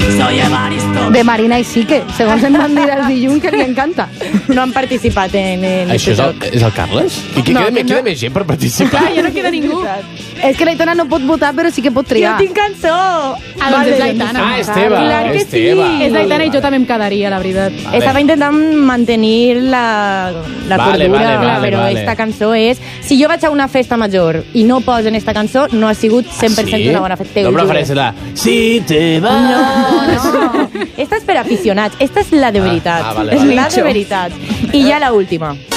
Soy Evaristo. De Marina i Sique, segons em van dir els dilluns, que li encanta. No han participat en Això és el Carles? Queda més gent per participar? Ja no queda ningú. És que l'Aitana no pot votar, però sí que pot triar. Jo tinc cançó. Doncs és l'Aitana. Esteve. Clar que sí. És l'Aitana i jo també em quedaria, la veritat. Estava intentant mantenir la cordura, però esta cançó és... Si jo vaig a una festa major i no posen esta cançó, no ha sigut 100% una bona festa. No prefereixes la... Si te vas... No. Esta és per aficionats. Esta és la de veritat. Vale. És la de veritat. I ja la última.